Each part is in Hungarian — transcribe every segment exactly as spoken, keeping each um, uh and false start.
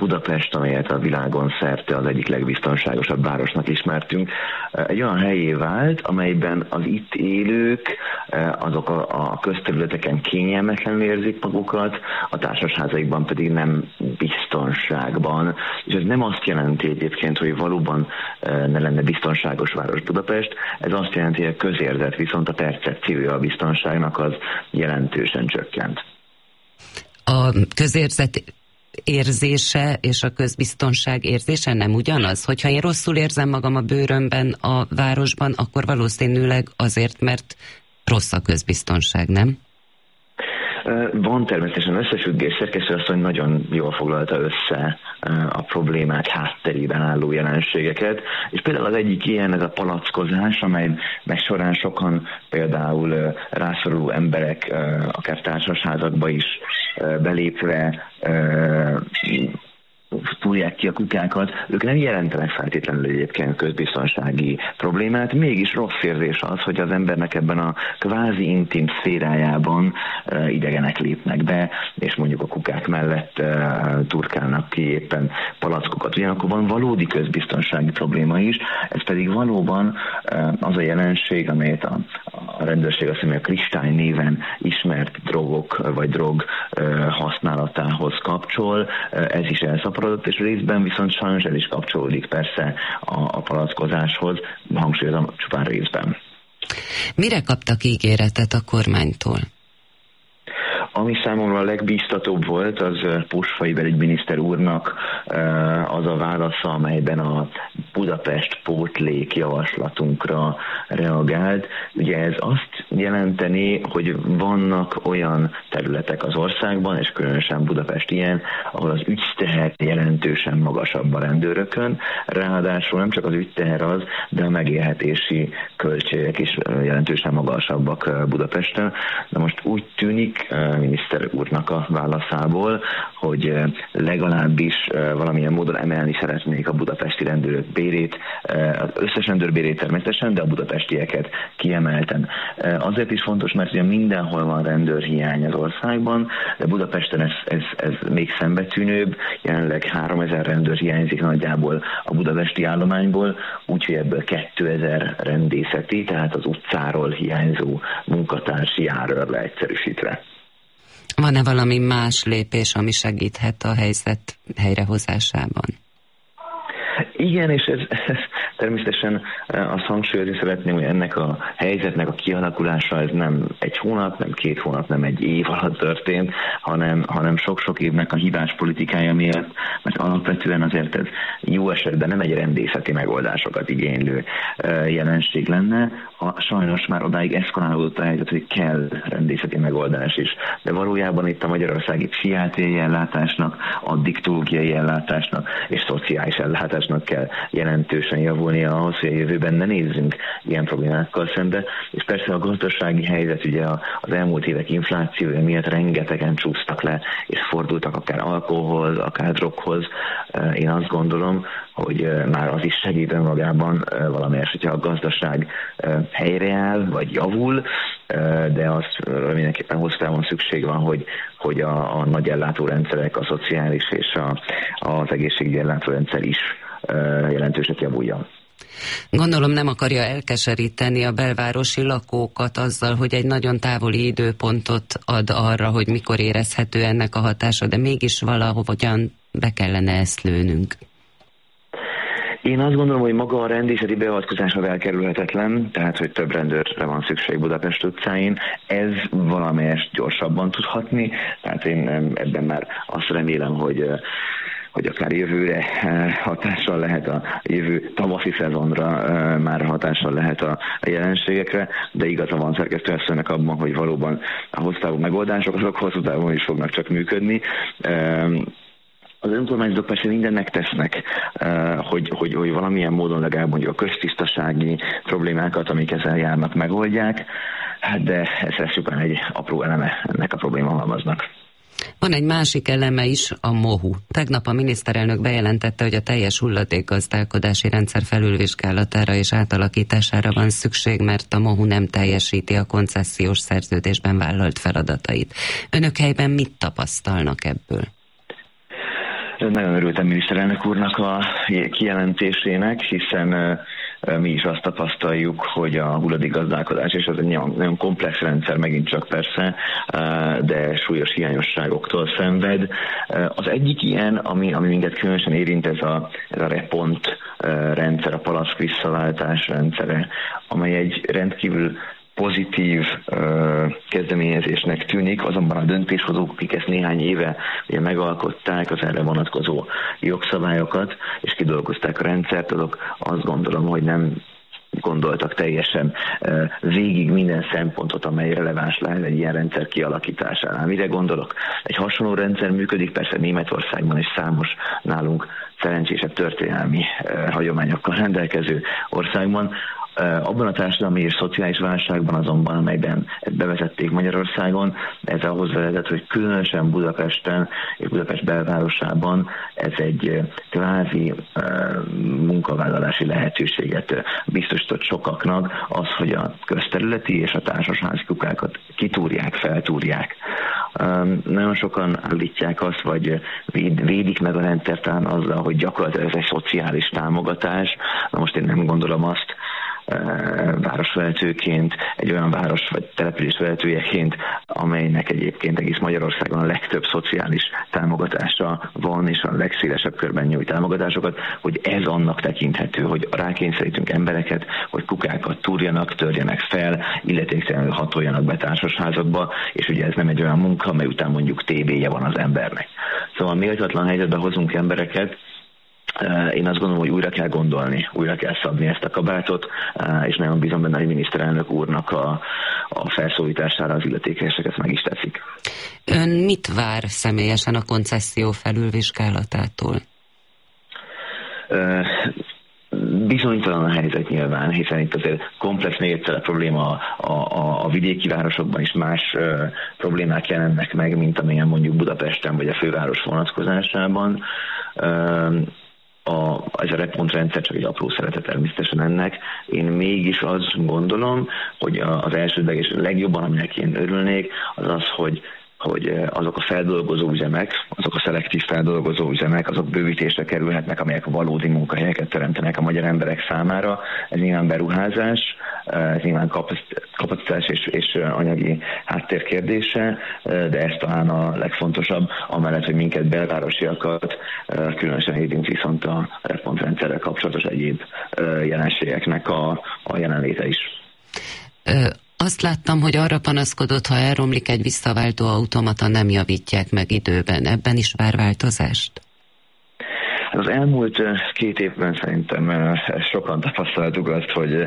Budapest, amelyet a világon szerte az egyik legbiztonságosabb városnak ismertünk, egy olyan helyé vált, amelyben az itt élők azok a, a közterületeken kényelmetlenül érzik magukat, a társasházaikban pedig nem biztonságban. És ez nem azt jelenti egyébként, hogy valóban ne lenne biztonságos város Budapest, ez azt jelenti, hogy a közérzet, viszont a percepciója a biztonságnak az jelentősen csökkent. A közérzet érzése és a közbiztonság érzése nem ugyanaz? Hogyha én rosszul érzem magam a bőrömben a városban, akkor valószínűleg azért, mert rossz a közbiztonság, nem? Van természetesen összefüggés, szerkesztő asszony nagyon jól foglalta össze a problémák hátterében álló jelenségeket, és például az egyik ilyen ez a palackozás, amelynek során sokan például rászoruló emberek, akár társasházakba is belépve túlják ki a kukákat, ők nem jelentenek feltétlenül egyébként közbiztonsági problémát, mégis rossz érzés az, hogy az embernek ebben a kvázi intim szférájában uh, idegenek lépnek be, és mondjuk a kukák mellett uh, turkálnak ki éppen palackokat. Ugyanakkor van valódi közbiztonsági probléma is, ez pedig valóban uh, az a jelenség, amelyet a, a rendőrség azt mondja, a kristály néven ismert drogok vagy drog uh, használatához kapcsol, uh, ez is elszaporodott, és részben viszont sajnos el is kapcsolódik persze a, a palackozáshoz, hangsúlyozom csupán részben. Mire kaptak ígéretet a kormánytól? Ami számomra a legbíztatóbb volt, az Puskfai belügyminiszter úrnak az a válasza, amelyben a Budapest pótlék javaslatunkra reagált. Ugye ez azt jelenteni, hogy vannak olyan területek az országban, és különösen Budapest ilyen, ahol az ügyteher jelentősen magasabb a rendőrökön, ráadásul nem csak az ügyteher az, de a megélhetési költségek is jelentősen magasabbak Budapesten. De most úgy tűnik miniszter úrnak a válaszából, hogy legalábbis valamilyen módon emelni szeretnék a budapesti rendőrök bérét, az összes rendőr bérét természetesen, de a budapestieket kiemelten. Azért is fontos, mert ugye mindenhol van rendőrhiány az országban, de Budapesten ez, ez, ez még szembetűnőbb, jelenleg háromezer rendőr hiányzik nagyjából a budapesti állományból, úgyhogy ebből kétezer rendészeti, tehát az utcáról hiányzó munkatárs jár leegyszerűsítve. Van-e valami más lépés, ami segíthet a helyzet helyrehozásában? Igen, és ez, ez természetesen azt hangsúlyozni szeretném, hogy ennek a helyzetnek a kialakulása ez nem egy hónap, nem két hónap, nem egy év alatt történt, hanem, hanem sok-sok évnek a hibás politikája miatt, mert alapvetően azért ez jó esetben nem egy rendészeti megoldásokat igénylő jelenség lenne. A, sajnos már odáig eszkalálódott a helyzet, hogy kell rendészeti megoldás is. De valójában itt a magyarországi pszichiátriai ellátásnak, addiktológiai ellátásnak és szociális ellátásnak kell jelentősen javulnia ahhoz, hogy a jövőben ne nézzünk ilyen problémákkal szembe. És persze a gazdasági helyzet ugye az elmúlt évek inflációja miatt rengetegen csúsztak le, és fordultak akár alkoholhoz, akár droghoz. Én azt gondolom, hogy már az is segít önmagában valamelyest, hogyha a gazdaság helyreáll, vagy javul, de azt mindenképpen hosszú távon szükség van, hogy, hogy a, a nagy ellátórendszerek, a szociális és a, az egészségügyi ellátórendszer is jelentőset javuljon. Gondolom nem akarja elkeseríteni a belvárosi lakókat azzal, hogy egy nagyon távoli időpontot ad arra, hogy mikor érezhető ennek a hatása, de mégis valahogyan be kellene ezt lőnünk. Én azt gondolom, hogy maga a rendészeti beavatkozás az elkerülhetetlen, tehát hogy több rendőrre van szükség Budapest utcáin. Ez valamelyest gyorsabban tudhatni, tehát én ebben már azt remélem, hogy hogy akár jövőre hatással lehet a jövő tavaszi szezonra már hatással lehet a jelenségekre, de igaza van szerkesztőasszonynak abban, hogy valóban a hosszú távú megoldások azok hosszú távon is fognak csak működni. Az önkormányzatok persze mindent megtesznek, hogy, hogy, hogy valamilyen módon legalább mondjuk a köztisztasági problémákat, amik ezzel járnak, megoldják, hát de ez csupán egy apró eleme ennek a problémahalmaznak. Van egy másik eleme is, a MOHU. Tegnap a miniszterelnök bejelentette, hogy a teljes hulladékgazdálkodási rendszer felülvizsgálatára és átalakítására van szükség, mert a MOHU nem teljesíti a koncesziós szerződésben vállalt feladatait. Önök helyben mit tapasztalnak ebből? Nagyon örültem miniszterelnök úrnak a kijelentésének, hiszen mi is azt tapasztaljuk, hogy a hulladékgazdálkodás, és az egy nagyon komplex rendszer megint csak persze, de súlyos hiányosságoktól szenved. Az egyik ilyen, ami, ami minket különösen érint, ez a, ez a repont rendszer, a palack visszaváltás rendszere, amely egy rendkívül pozitív uh, kezdeményezésnek tűnik, azonban a döntéshozók, akik ezt néhány éve ugye megalkották az erre vonatkozó jogszabályokat, és kidolgozták a rendszert, azok azt gondolom, hogy nem gondoltak teljesen uh, végig minden szempontot, amely releváns lehet egy ilyen rendszer kialakításánál. Mire gondolok? Egy hasonló rendszer működik persze Németországban és számos nálunk szerencsésebb történelmi uh, hagyományokkal rendelkező országban. Abban a társadalmi és szociális válságban azonban, amelyben bevezették Magyarországon, ez ahhoz vezetett, hogy különösen Budapesten és Budapest belvárosában ez egy kvázi munkavállalási lehetőséget biztosított sokaknak, az, hogy a közterületi és a társasházi kukákat kitúrják, feltúrják. Nagyon sokan állítják azt, vagy véd, védik meg a rendszert azzal, hogy gyakorlatilag ez egy szociális támogatás. Na most én nem gondolom azt, városvezetőként, egy olyan város vagy település vezetőjeként, amelynek egyébként egész Magyarországon a legtöbb szociális támogatása van, és a legszélesebb körben nyújt támogatásokat, hogy ez annak tekinthető, hogy rákényszerítünk embereket, hogy kukákat túrjanak, törjenek fel, illetéktelenül hatoljanak be társasházakba, és ugye ez nem egy olyan munka, amely után mondjuk té béje van az embernek. Szóval méltatlan helyzetbe hozunk embereket. Én azt gondolom, hogy újra kell gondolni, újra kell szabni ezt a kabátot, és nagyon bízom benne, hogy miniszterelnök úrnak a, a felszólítására az illetékesek ezt meg is teszik. Ön mit vár személyesen a koncesszió felülvizsgálatától? Bizonytalan a helyzet nyilván, hiszen itt azért komplex még egyszer a probléma a, a, a vidéki városokban is más uh, problémák jelennek meg, mint amilyen mondjuk Budapesten vagy a főváros vonatkozásában. Uh, A, ez a repontrendszer csak egy apró szerete természetesen ennek. Én mégis azt gondolom, hogy az elsődleges legjobban, aminek én örülnék, az az, hogy hogy azok a feldolgozó üzemek, azok a szelektív feldolgozó üzemek, azok bővítésre kerülhetnek, amelyek valódi munkahelyeket teremtenek a magyar emberek számára. Ez nyilván beruházás, ez nyilván kapacitás és, és anyagi háttér kérdése, de ez talán a legfontosabb, amellett, hogy minket belvárosiakat különösen érint viszont a repontrendszerrel kapcsolatos egyéb jelenségeknek a, a jelenléte is. Azt láttam, hogy arra panaszkodott, ha elromlik egy visszaváltó automata, nem javítják meg időben. Ebben is vár változást? Az elmúlt két évben szerintem sokan tapasztaltuk azt, hogy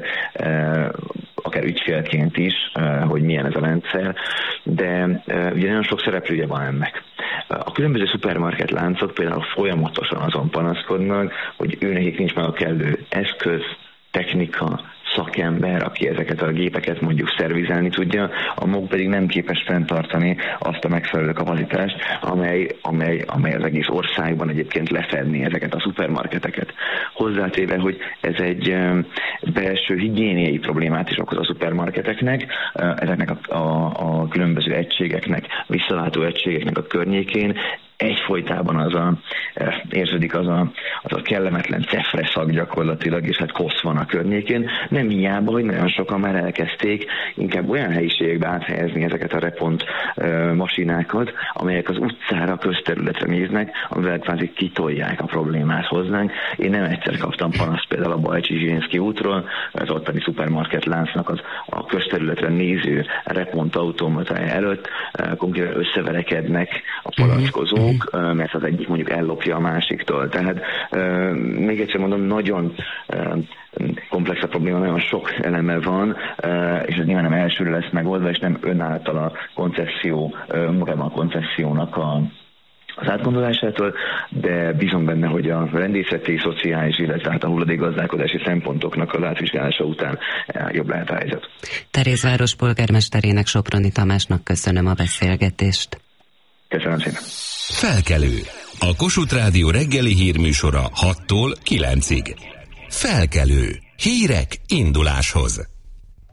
akár ügyfélként is, hogy milyen ez a rendszer, de ugye nagyon sok szereplője van ennek. A különböző szupermarket láncok például folyamatosan azon panaszkodnak, hogy őnekik nincs meg a kellő eszköz, technika, szakember, aki ezeket a gépeket mondjuk szervizelni tudja, a MOG pedig nem képes fenntartani azt a megfelelő kapacitást, amely, amely, amely az egész országban egyébként lefedni ezeket a szupermarketeket. Hozzátéve, hogy ez egy belső higiéniai problémát is okoz a szupermarketeknek, ezeknek a, a, a különböző egységeknek, visszalátó egységeknek a környékén, egyfolytában az a, érződik az a, az a kellemetlen cefre szag gyakorlatilag, és hát kosz van a környékén. Nem hiába, hogy nagyon sokan már elkezdték inkább olyan helyiségekbe áthelyezni ezeket a repont uh, masinákat, amelyek az utcára, közterületre néznek, amivel kvázi kitolják a problémát hozzánk. Én nem egyszer kaptam panaszt például a Bajcsi-Zsilinszky útról, az ottani szupermarket láncnak az a közterületre néző repont automatája előtt uh, konkrétan összeverekednek a palackozók, mert az egyik mondjuk ellopja a másiktól. Tehát euh, még egyszer mondom, nagyon euh, komplex a probléma, nagyon sok eleme van, euh, és ez nyilván nem elsőre lesz megoldva, és nem önáltal a koncesszió, magában a koncessziónak a az átgondolásától, de bízom benne, hogy a rendészeti, szociális, illetve a hulladékgazdálkodási szempontoknak az átvizsgálása után jobb lehet a helyzet. Terézváros polgármesterének, Soproni Tamásnak köszönöm a beszélgetést. Köszönöm szépen. Felkelő. A Kossuth Rádió reggeli hírműsora hattól kilencig. Felkelő. Hírek induláshoz.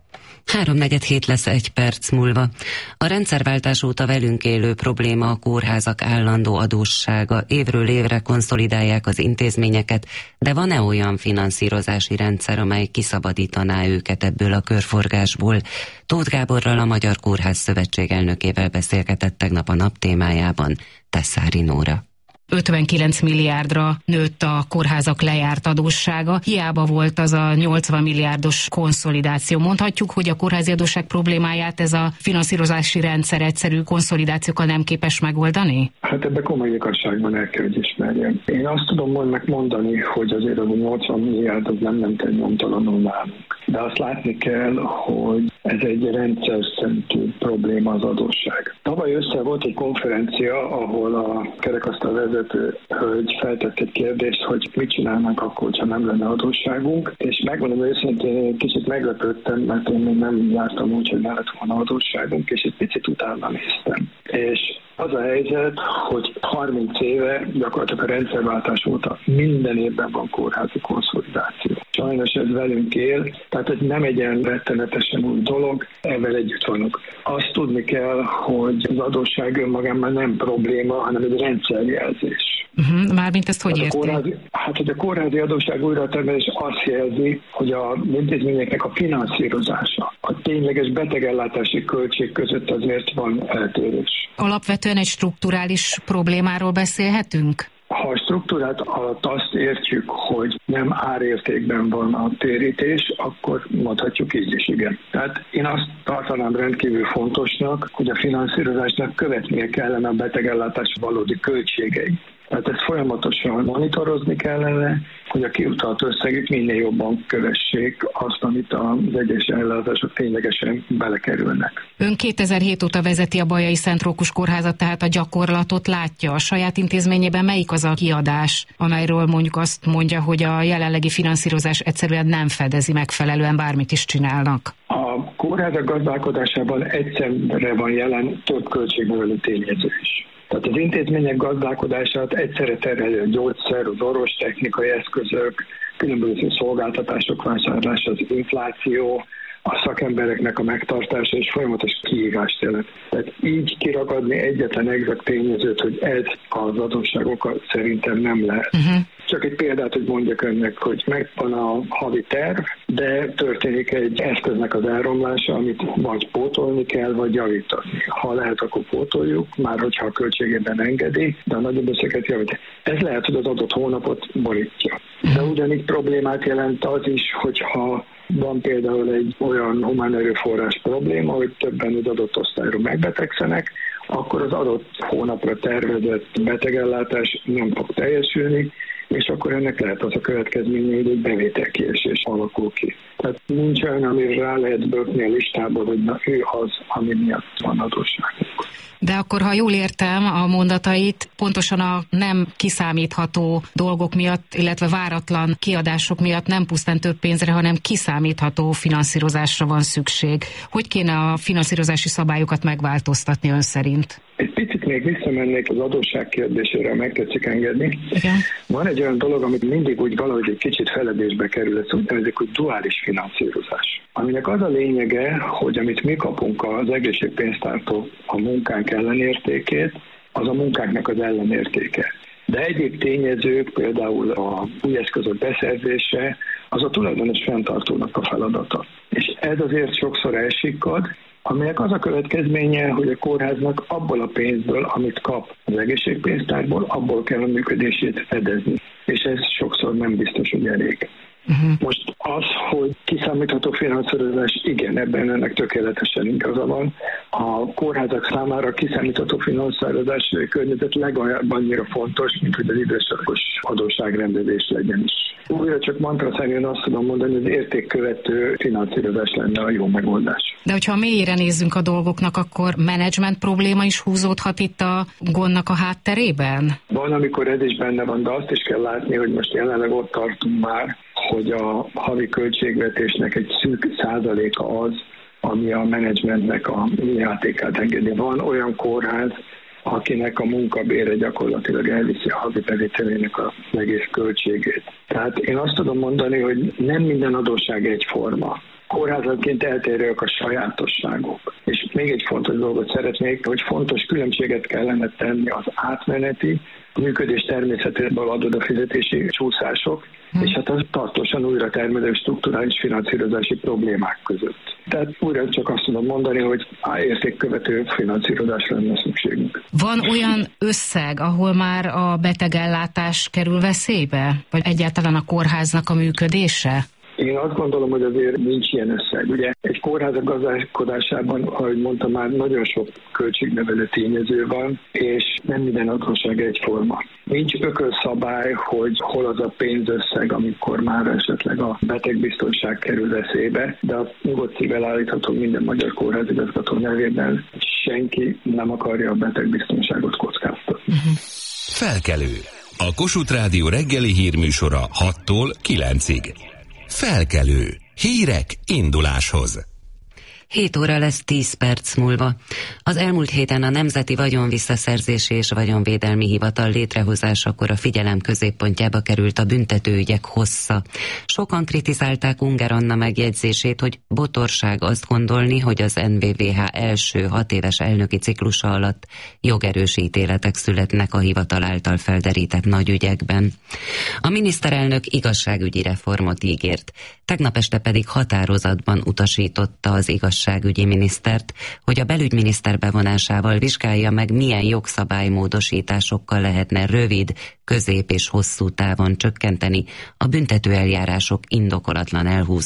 Háromnegyed hét lesz egy perc múlva. A rendszerváltás óta velünk élő probléma a kórházak állandó adóssága. Évről évre konszolidálják az intézményeket, de van-e olyan finanszírozási rendszer, amely kiszabadítaná őket ebből a körforgásból? Tóth Gáborral, a Magyar Kórház Szövetség elnökével beszélgetett tegnap a Nap témájában Tesszári Nóra. ötvenkilenc milliárdra nőtt a kórházak lejárt adóssága. Hiába volt az a nyolcvan milliárdos konszolidáció. Mondhatjuk, hogy a kórházi adósság problémáját ez a finanszírozási rendszer egyszerű konszolidációkkal nem képes megoldani? Hát ebbe komoly igazságban el kell, hogy ismerjem. Én azt tudom mondani, hogy azért az a nyolcvan milliárd az nem ment egy nyomtalanul nálunk. De azt látni kell, hogy ez egy rendszer szintű probléma az adósság. Tavaly össze volt egy konferencia, ahol a kerekasztal vezető hölgy feltett egy kérdést, hogy mit csinálnánk akkor, ha nem lenne adósságunk, és megmondom őszintén, én kicsit meglepődtem, mert én még nem jártam úgy, hogy ne lett volna adósságunk, és egy picit utána néztem. És az a helyzet, hogy harminc éve gyakorlatilag a rendszerváltás óta minden évben van kórházi konszolidáció. Sajnos ez velünk él, tehát ez nem egy ilyen rettenetesen új dolog, ezzel együtt vannak. Azt tudni kell, hogy az adósság önmagában nem probléma, hanem egy rendszerjelzés. Uh-huh. Mármint ezt hogy érti? Hát, hogy a kórházi adósság újratermelés azt jelzi, hogy az intézményeknek a finanszírozása, a tényleges betegellátási költség között azért van eltérés. Alapvetően egy strukturális problémáról beszélhetünk? Ha a struktúrát alatt azt értjük, hogy nem árértékben van a térítés, akkor mondhatjuk így is, igen. Tehát én azt tartanám rendkívül fontosnak, hogy a finanszírozásnak követnie kellene a betegellátás valódi költségei. Tehát ezt folyamatosan monitorozni kellene, hogy a kiutalt összegek minél jobban kövessék azt, amit az egyes ellátások ténylegesen belekerülnek. Ön kétezer-hét óta vezeti a Bajai Szent Rókus Kórházat, tehát a gyakorlatot látja. A saját intézményében melyik az a kiadás, amelyről mondjuk azt mondja, hogy a jelenlegi finanszírozás egyszerűen nem fedezi megfelelően, bármit is csinálnak? A kórházak gazdálkodásában egyszerre van jelen több költségnövelő tényező is. Tehát az intézmények gazdálkodását egyszerre terhelő a gyógyszer, az orvostechnikai eszközök, különböző szolgáltatások vásárlása, az infláció, a szakembereknek a megtartása és folyamatos kihívást jelent. Tehát így kiragadni egyetlen exakt tényezőt, hogy ez az adósságokkal szerintem nem lehet. Uh-huh. Csak egy példát, hogy mondjak önnek, hogy megvan a havi terv, de történik egy eszköznek az elromlása, amit vagy pótolni kell, vagy javítani. Ha lehet, akkor pótoljuk, már hogyha a költségében engedi, de a nagyobb összeget javít. Ez lehet, hogy az adott hónapot borítja. De ugyanígy problémát jelent az is, hogyha van például egy olyan humán erőforrás probléma, hogy többen az adott osztályról megbetegszenek, akkor az adott hónapra tervezett betegellátás nem fog teljesülni, és akkor ennek lehet az a következménye, hogy egy bevételkiesés alakul ki. Tehát nincs olyan, amire rá lehet bökni a listából, hogy na, ő az, ami miatt van adósságunk. De akkor, ha jól értem a mondatait, pontosan a nem kiszámítható dolgok miatt, illetve váratlan kiadások miatt nem pusztán több pénzre, hanem kiszámítható finanszírozásra van szükség. Hogy kéne a finanszírozási szabályokat megváltoztatni ön szerint? Egy picit még visszamennék az adósság kérdésére, meg tetszik engedni. Igen. Van egy olyan dolog, amit mindig úgy valahogy egy kicsit feledésbe kerül, ez úgy nevezik, hogy duális finanszírozás. Aminek az a lényege, hogy amit mi kapunk az egészségpénztártól a munkánk ellenértékét, az a munkánknak az ellenértéke. De egyéb tényezők, például a új eszközök beszerzése, az a tulajdonos fenntartónak a feladata. És ez azért sokszor elsikkad, aminek az a következménye, hogy a kórháznak abból a pénzből, amit kap az egészségpénztárból, abból kell a működését fedezni. És ez sokszor nem biztos, hogy elég. Uh-huh. Most az, hogy kiszámítható finanszírozás, igen, ebben ennek tökéletesen igaza van. A kórházak számára kiszámítható finanszírozás környezet legalább annyira fontos, mint hogy az időszakos adósságrendezés legyen is. Újra csak mantraszerűen azt tudom mondani, hogy az értékkövető finanszírozás lenne a jó megoldás. De hogyha mélyére nézzünk a dolgoknak, akkor menedzsment probléma is húzódhat itt a gondnak a hátterében? Van, amikor ez is benne van, de azt is kell látni, hogy most jelenleg ott tartunk már, hogy a havi költségvetésnek egy szűk százaléka az, ami a menedzsmentnek a játékát engedi. Van olyan kórház, akinek a munkabére gyakorlatilag elviszi a havi bevételének az egész költségét. Tehát én azt tudom mondani, hogy nem minden adósság egyforma. kórházanként eltérőek a sajátosságok. És még egy fontos dolgot szeretnék, hogy fontos különbséget kellene tenni az átmeneti, a működés természetéből adód a fizetési csúszások, hmm. és hát az tartósan újra termelő strukturális finanszírozási problémák között. Tehát újra csak azt tudom mondani, hogy értékkövető finanszírozásra lenne szükségünk. Van olyan összeg, ahol már a betegellátás kerül veszélybe? Vagy egyáltalán a kórháznak a működése? Én azt gondolom, hogy azért nincs ilyen összeg. Ugye egy kórházak gazdálkodásában, ahogy mondtam már, nagyon sok költségnevelő tényező van, és nem minden adósság egyforma. Nincs ökölszabály, hogy hol az a pénzösszeg, amikor már esetleg a betegbiztonság kerül veszélybe, de a nyugodt szívvel állíthatom minden magyar kórházigazgató nevében, senki nem akarja a betegbiztonságot kockáztatni. Uh-huh. Felkelő. A Kossuth Rádió reggeli hírműsora hattól kilencig. Felkelő. Hírek induláshoz. hét óra lesz tíz perc múlva. Az elmúlt héten a Nemzeti Vagyonvisszaszerzési és Vagyonvédelmi Hivatal létrehozásakor a figyelem középpontjába került a büntetőügyek hossza. Sokan kritizálták Unger Anna megjegyzését, hogy botorság azt gondolni, hogy az en vé vé há első hat éves elnöki ciklusa alatt jogerős ítéletek születnek a hivatal által felderített nagy ügyekben. A miniszterelnök igazságügyi reformot ígért, tegnap este pedig határozatban utasította az igazságügyi minisztert, hogy a belügyminiszter bevonásával vizsgálja meg, milyen jogszabálymódosításokkal lehetne rövid, közép és hosszú távon csökkenteni a büntetőeljárások indokolatlan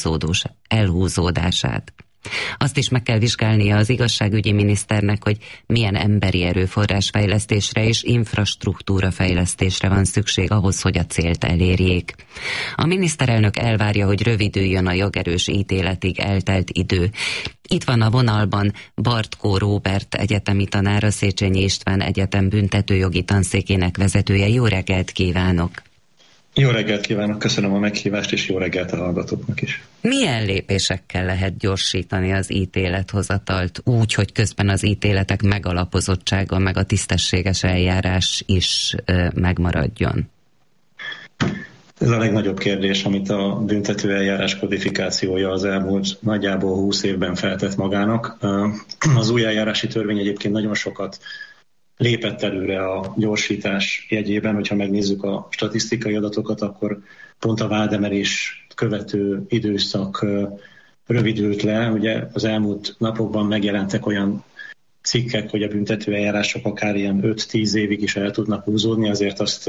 elhúzódását. Azt is meg kell vizsgálnia az igazságügyi miniszternek, hogy milyen emberi erőforrás fejlesztésre és infrastruktúra fejlesztésre van szükség ahhoz, hogy a célt elérjék. A miniszterelnök elvárja, hogy rövidüljön a jogerős ítéletig eltelt idő. Itt van a vonalban Bartkó Róbert egyetemi tanár, a Széchenyi István Egyetem büntetőjogi tanszékének vezetője. Jó reggelt kívánok! Jó reggelt kívánok, köszönöm a meghívást, és jó reggelt a hallgatóknak is. Milyen lépésekkel lehet gyorsítani az ítélethozatalt úgy, hogy közben az ítéletek megalapozottsága, meg a tisztességes eljárás is ö, megmaradjon? Ez a legnagyobb kérdés, amit a büntetőeljárás kodifikációja az elmúlt nagyjából húsz évben feltett magának. Az új eljárási törvény egyébként nagyon sokat lépett előre a gyorsítás jegyében, hogyha megnézzük a statisztikai adatokat, akkor pont a vádemelés követő időszak rövidült le. Ugye az elmúlt napokban megjelentek olyan cikkek, hogy a büntetőeljárások akár ilyen öt-tíz évig is el tudnak húzódni, azért azt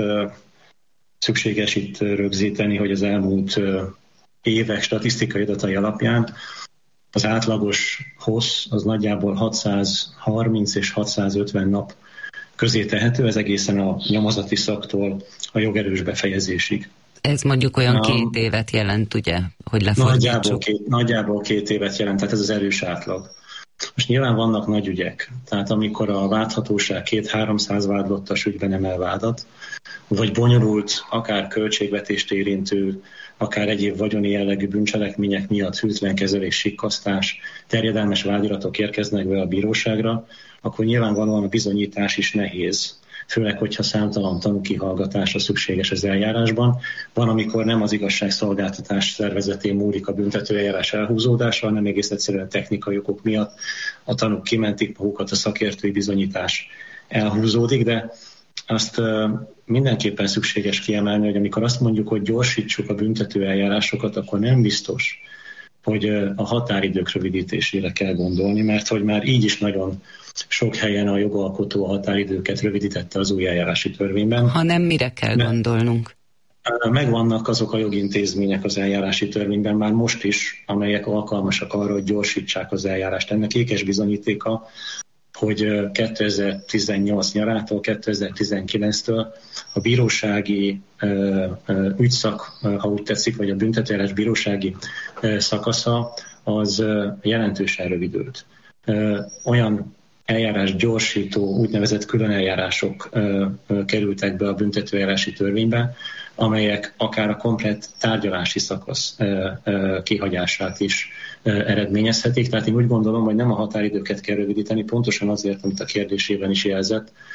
szükséges itt rögzíteni, hogy az elmúlt évek statisztikai adatai alapján az átlagos hossz az nagyjából hatszázharminc és hatszázötven nap közé tehető, ez egészen a nyomozati szaktól a jogerős befejezésig. Ez mondjuk olyan két évet jelent, ugye, hogy lefordítsuk? Nagyjából két, nagyjából két évet jelent, tehát ez az erős átlag. Most nyilván vannak nagy ügyek, tehát amikor a vádhatóság két-háromszáz vádlottas ügyben emel vádat, vagy bonyolult, akár költségvetést érintő, akár egyéb vagyoni jellegű bűncselekmények miatt hűtlen kezelés, sikkasztás, terjedelmes vádiratok érkeznek be a bíróságra, akkor nyilvánvalóan a bizonyítás is nehéz, főleg, hogyha számtalan tanúkihallgatásra szükséges az eljárásban. Van, amikor nem az igazságszolgáltatás szervezetén múlik a büntetőeljárás elhúzódása, hanem egész egyszerűen technikai okok miatt a tanúk kimentik magukat, a szakértői bizonyítás elhúzódik, de azt mindenképpen szükséges kiemelni, hogy amikor azt mondjuk, hogy gyorsítsuk a büntetőeljárásokat, akkor nem biztos, hogy a határidők rövidítésére kell gondolni, mert hogy már így is nagyon sok helyen a jogalkotó a határidőket rövidítette az új eljárási törvényben. Hanem mire kell mert gondolnunk? Megvannak azok a jogintézmények az eljárási törvényben már most is, amelyek alkalmasak arra, hogy gyorsítsák az eljárást. Ennek ékes bizonyítéka, hogy kétezer-tizennyolc nyarától kétezer-tizenkilenctől a bírósági ö, ö, ügyszak, ha úgy tetszik, vagy a büntetőeljárás bírósági ö, szakasza, az ö, jelentősen rövidült. Ö, olyan eljárás gyorsító, úgynevezett külön eljárások ö, ö, kerültek be a büntetőeljárási törvénybe, amelyek akár a komplett tárgyalási szakasz ö, ö, kihagyását is ö, eredményezhetik. Tehát én úgy gondolom, hogy nem a határidőket kell rövidíteni, pontosan azért, amit a kérdésében is jelzett,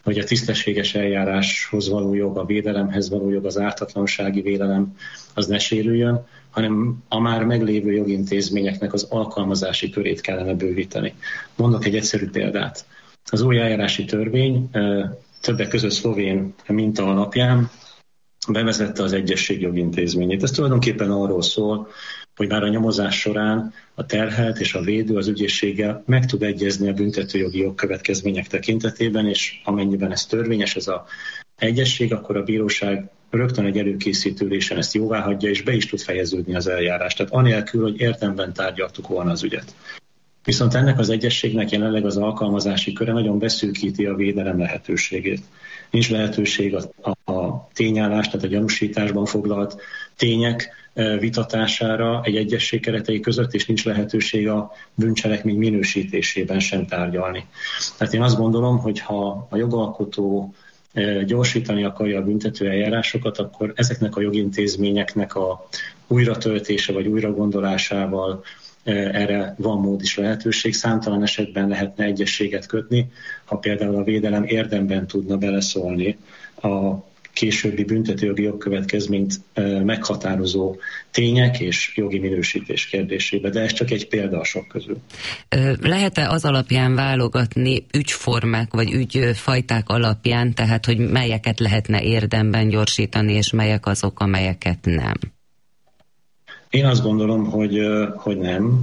hogy a tisztességes eljáráshoz való jog, a védelemhez való jog, az ártatlansági vélelem az ne sérüljön, hanem a már meglévő jogintézményeknek az alkalmazási körét kellene bővíteni. Mondok egy egyszerű példát. Az új eljárási törvény többek között szlovén minta alapján bevezette az egyesség jogintézményét. Ez tulajdonképpen arról szól, hogy már a nyomozás során a terhelt és a védő az ügyészséggel meg tud egyezni a büntetőjogi jogkövetkezmények tekintetében, és amennyiben ez törvényes, ez az egyesség, akkor a bíróság rögtön egy előkészítő ülésen ezt jóváhagyja, és be is tud fejeződni az eljárás. Tehát anélkül, hogy érdemben tárgyaltuk volna az ügyet. Viszont ennek az egyességnek jelenleg az alkalmazási köre nagyon beszűkíti a védelem lehetőségét. Nincs lehetőség a, a tényállás, tehát a gyanúsításban foglalt tények vitatására egy egyesség keretei között, és nincs lehetőség a bűncselekmény minősítésében sem tárgyalni. Tehát én azt gondolom, hogy ha a jogalkotó gyorsítani akarja a büntető eljárásokat, akkor ezeknek a jogintézményeknek a újratöltése vagy újragondolásával erre van mód is lehetőség. Számtalan esetben lehetne egyességet kötni, ha például a védelem érdemben tudna beleszólni a későbbi büntetőjogi jogkövetkezményt meghatározó tények és jogi minősítés kérdésébe, de ez csak egy példa a sok közül. Lehet-e az alapján válogatni ügyformák vagy ügyfajták alapján, tehát hogy melyeket lehetne érdemben gyorsítani, és melyek azok, amelyeket nem? Én azt gondolom, hogy, hogy nem.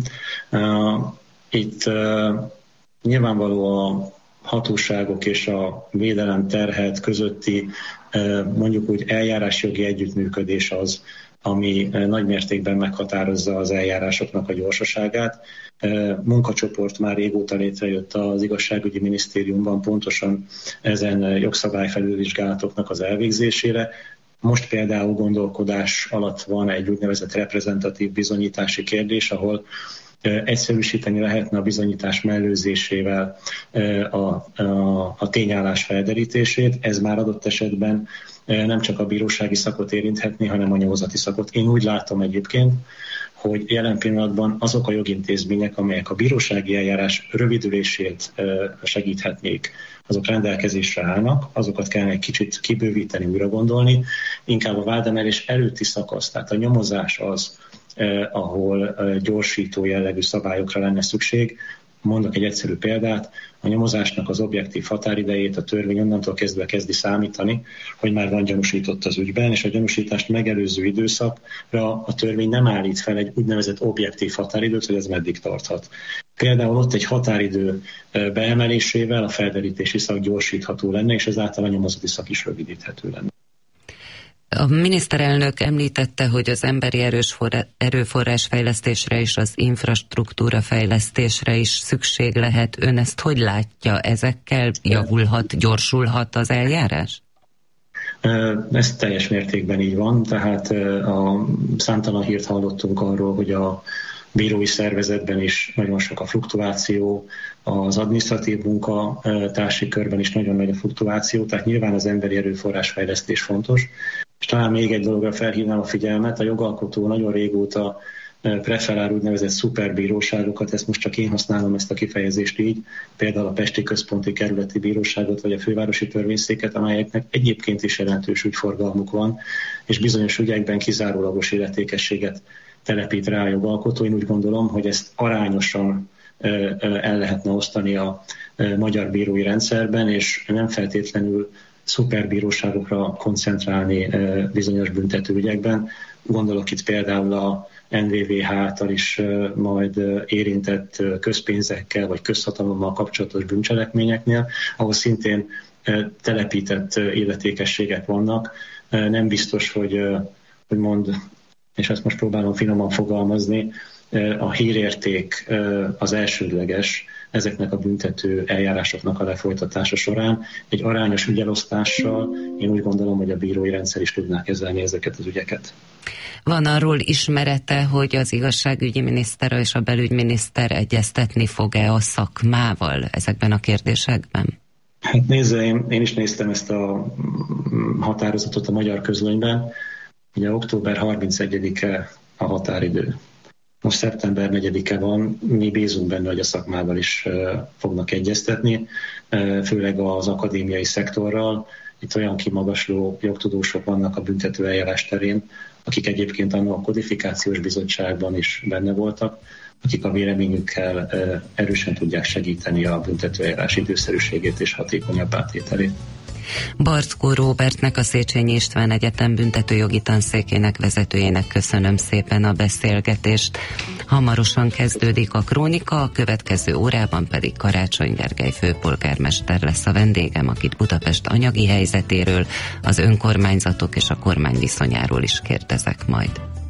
Itt nyilvánvaló a hatóságok és a védelem terhelt közötti mondjuk úgy eljárásjogi együttműködés az, ami nagy mértékben meghatározza az eljárásoknak a gyorsaságát. Munkacsoport már régóta létrejött az igazságügyi minisztériumban pontosan ezen jogszabályfelülvizsgálatoknak az elvégzésére. Most például gondolkodás alatt van egy úgynevezett reprezentatív bizonyítási kérdés, ahol egyszerűsíteni lehetne a bizonyítás mellőzésével a, a, a tényállás felderítését. Ez már adott esetben nem csak a bírósági szakot érinthetni, hanem a nyomozati szakot. Én úgy látom egyébként, hogy jelen pillanatban azok a jogintézmények, amelyek a bírósági eljárás rövidülését segíthetnék, azok rendelkezésre állnak, azokat kellene egy kicsit kibővíteni, újra gondolni. Inkább a vádemelés előtti szakasz, tehát a nyomozás az, eh, ahol eh, gyorsító jellegű szabályokra lenne szükség. Mondok egy egyszerű példát, a nyomozásnak az objektív határidejét a törvény onnantól kezdve kezdi számítani, hogy már van gyanúsított az ügyben, és a gyanúsítást megelőző időszakra a törvény nem állít fel egy úgynevezett objektív határidőt, hogy ez meddig tarthat. Például ott egy határidő beemelésével a felderítési szak gyorsítható lenne, és ezáltal a nyomozati szak is rövidíthető lenne. A miniszterelnök említette, hogy az emberi erőforrás fejlesztésre és az infrastruktúra fejlesztésre is szükség lehet. Ön ezt hogy látja? Ezekkel javulhat, gyorsulhat az eljárás? Ez teljes mértékben így van, tehát a számtalan hírt hallottunk arról, hogy a bírói szervezetben is nagyon sok a fluktuáció, az adminisztratív munkatársi körben is nagyon nagy a fluktuáció, tehát nyilván az emberi erőforrás fejlesztés fontos. És talán még egy dologra felhívnám a figyelmet, a jogalkotó nagyon régóta preferál úgynevezett szuperbíróságokat, ezt most csak én használom ezt a kifejezést így, például a Pesti Központi Kerületi Bíróságot vagy a Fővárosi Törvényszéket, amelyeknek egyébként is jelentős ügyforgalmuk van, és bizonyos ügyekben kizárólagos illetékességet telepít rá a jogalkotó. Én úgy gondolom, hogy ezt arányosan el lehetne osztani a magyar bírói rendszerben, és nem feltétlenül szuperbíróságokra koncentrálni bizonyos büntetőügyekben. Gondolok itt például a en vé vé há által is majd érintett közpénzekkel vagy közhatalommal kapcsolatos bűncselekményeknél, ahol szintén telepített illetékességek vannak. Nem biztos, hogy, hogy mond, és ezt most próbálom finoman fogalmazni, a hírérték az elsődleges ezeknek a büntető eljárásoknak a lefolytatása során. Egy arányos ügyelosztással én úgy gondolom, hogy a bírói rendszer is tudná kezelni ezeket az ügyeket. Van arról ismerete, hogy az igazságügyi miniszter és a belügyminiszter egyeztetni fog-e a szakmával ezekben a kérdésekben? Hát nézze, én, én is néztem ezt a határozatot a Magyar Közlönyben. Ugye október harmincegyedike a határidő. Most szeptember negyedike van, mi bízunk benne, hogy a szakmával is fognak egyeztetni, főleg az akadémiai szektorral. Itt olyan kimagasló jogtudósok vannak a büntetőeljárás terén, akik egyébként a kodifikációs bizottságban is benne voltak, akik a véleményükkel erősen tudják segíteni a büntetőeljárás időszerűségét és hatékonyabb átételét. Barckó Róbertnek, a Széchenyi István Egyetem büntetőjogi tanszékének vezetőjének köszönöm szépen a beszélgetést. Hamarosan kezdődik a krónika, a következő órában pedig Karácsony Gergely főpolgármester lesz a vendégem, akit Budapest anyagi helyzetéről, az önkormányzatok és a kormány viszonyáról is kérdezek majd.